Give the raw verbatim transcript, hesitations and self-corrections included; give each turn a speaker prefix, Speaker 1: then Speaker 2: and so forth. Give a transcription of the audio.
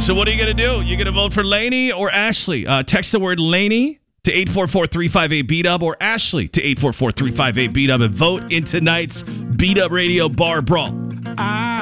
Speaker 1: So what are you going to do? You going to vote for Lainey or Ashley? Uh, text the word Lainey to eight four four, three five eight, B D U B or Ashley to eight four four, three five eight, B D U B and vote in tonight's Beat Up Radio Bar Brawl.